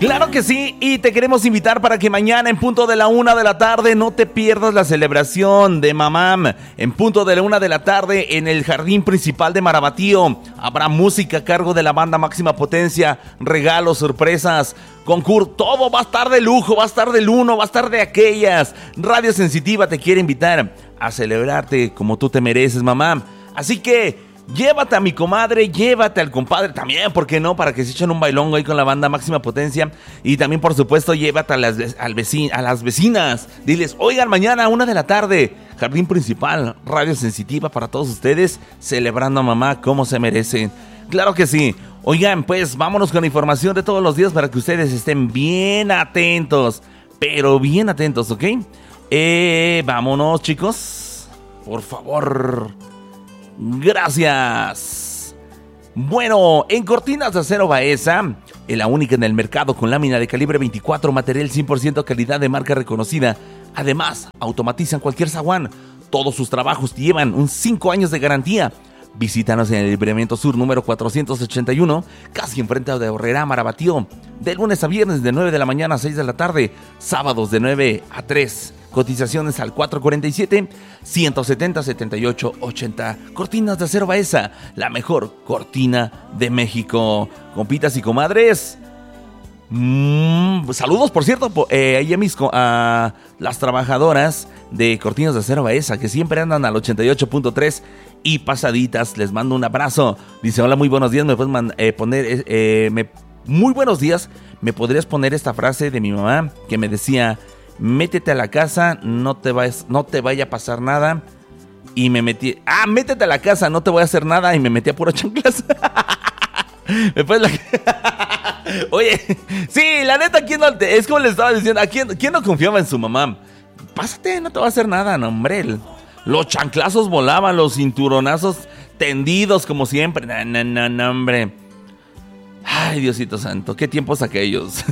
Claro que sí, y te queremos invitar para que mañana en punto de la 1 de la tarde no te pierdas la celebración de Mamam. En punto de la 1 de la tarde en el jardín principal de Marabatío habrá música a cargo de la banda Máxima Potencia, regalos, sorpresas, concurso, todo va a estar de lujo, va a estar del uno, va a estar de aquellas. Radio Sensitiva te quiere invitar a celebrarte como tú te mereces, Mamam. Así que llévate a mi comadre, llévate al compadre también, ¿por qué no? Para que se echen un bailongo ahí con la banda Máxima Potencia. Y también, por supuesto, llévate a las vecinas. Diles, oigan, mañana a 1 de la tarde, jardín principal, Radio Sensitiva para todos ustedes, celebrando a mamá como se merecen. Claro que sí. Oigan, pues vámonos con la información de todos los días para que ustedes estén bien atentos. Pero bien atentos, ¿ok? Vámonos, chicos. Por favor. Gracias. Bueno, en Cortinas de Acero Baeza, la única en el mercado con lámina de calibre 24, material 100% calidad de marca reconocida. Además, automatizan cualquier zaguán. Todos sus trabajos llevan 5 años de garantía. Visítanos en el Libramiento Sur número 481, casi enfrente de Horrera, Marabatío. De lunes a viernes de 9 de la mañana a 6 de la tarde, sábados de 9 a 3. Cotizaciones al 447-170-7880. Cortinas de Acero Baeza, la mejor cortina de México. Compitas y comadres, saludos, por cierto, a las trabajadoras de Cortinas de Acero Baeza, que siempre andan al 88.3 y pasaditas. Les mando un abrazo. Dice, hola, muy buenos días. ¿Me puedes poner, muy buenos días? ¿Me podrías poner esta frase de mi mamá que me decía: métete a la casa, no te vaya a pasar nada? Y me metí, métete a la casa, no te voy a hacer nada, y me metí a puro chanclas. Oye, sí, la neta, ¿quién no es como le estaba diciendo? ¿Quién no confiaba en su mamá? Pásate, no te va a hacer nada, no, hombre. Los chanclazos volaban, los cinturonazos tendidos como siempre. No, hombre. Ay, Diosito santo, qué tiempos aquellos.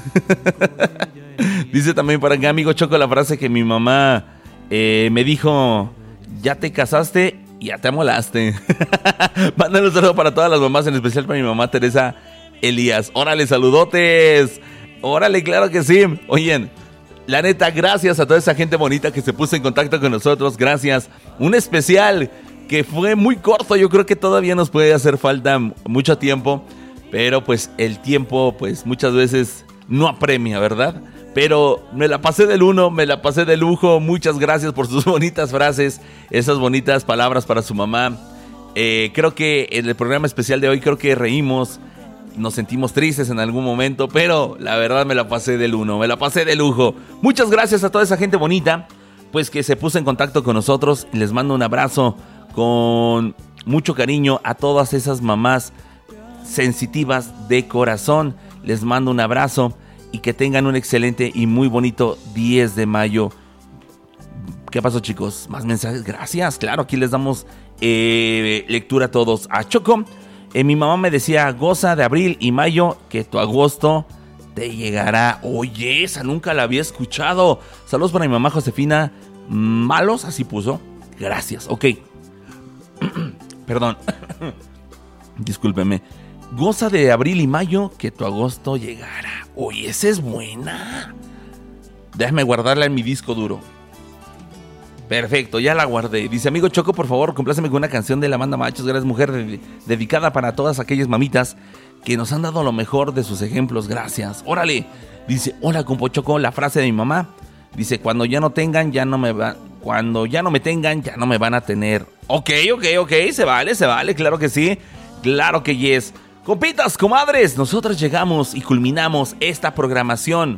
Dice también por acá, amigo Choco, la frase que mi mamá me dijo: ya te casaste y ya te amolaste. Mándale un saludo para todas las mamás, en especial para mi mamá Teresa Elías. Órale, saludotes. Órale, claro que sí. Oyen, la neta, gracias a toda esa gente bonita que se puso en contacto con nosotros. Gracias. Un especial que fue muy corto. Yo creo que todavía nos puede hacer falta mucho tiempo, pero pues el tiempo pues muchas veces no apremia, ¿verdad? Pero me la pasé del uno, me la pasé de lujo. Muchas gracias por sus bonitas frases, esas bonitas palabras para su mamá. Creo que en el programa especial de hoy, creo que reímos, nos sentimos tristes en algún momento, pero la verdad me la pasé del uno, me la pasé de lujo. Muchas gracias a toda esa gente bonita, pues que se puso en contacto con nosotros. Les mando un abrazo con mucho cariño a todas esas mamás sensitivas de corazón. Les mando un abrazo y que tengan un excelente y muy bonito 10 de mayo. ¿Qué pasó, chicos? ¿Más mensajes? Gracias. Claro, aquí les damos lectura a todos. A Choco, mi mamá me decía: goza de abril y mayo, que tu agosto te llegará. Oye, esa nunca la había escuchado. Saludos para mi mamá Josefina Malos, así puso. Gracias, ok. Perdón. Discúlpeme. Goza de abril y mayo, que tu agosto llegará. Oye, esa es buena. Déjame guardarla en mi disco duro. Perfecto, ya la guardé. Dice: amigo Choco, por favor, compláceme con una canción de la banda Machos Gracias Mujer, dedicada para todas aquellas mamitas que nos han dado lo mejor de sus ejemplos. Gracias. Órale. Dice: hola, compo Choco, la frase de mi mamá. Dice: cuando ya no me tengan, ya no me van a tener. Ok, se vale, claro que sí. Claro que yes. Compitas, comadres, nosotros llegamos y culminamos esta programación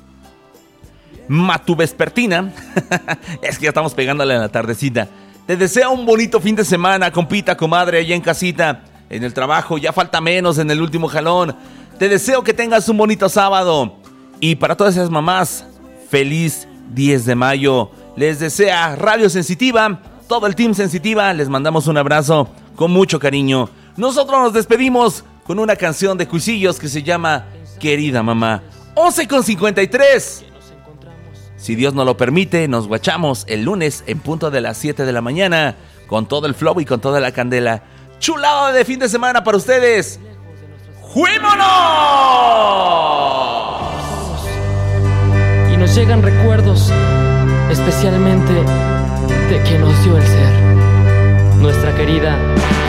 matuvespertina. Es que ya estamos pegándole a la tardecita. Te deseo un bonito fin de semana, compita, comadre, allá en casita, en el trabajo. Ya falta menos en el último jalón. Te deseo que tengas un bonito sábado. Y para todas esas mamás, feliz 10 de mayo. Les desea Radio Sensitiva, todo el team Sensitiva. Les mandamos un abrazo con mucho cariño. Nosotros nos despedimos con una canción de Cuisillos que se llama Querida Mamá. 11:53. Si Dios nos lo permite, nos guachamos el lunes en punto de las 7 de la mañana con todo el flow y con toda la candela. Chulada de fin de semana para ustedes. ¡Juémonos! nos llegan recuerdos, especialmente de quien nos dio el ser, nuestra querida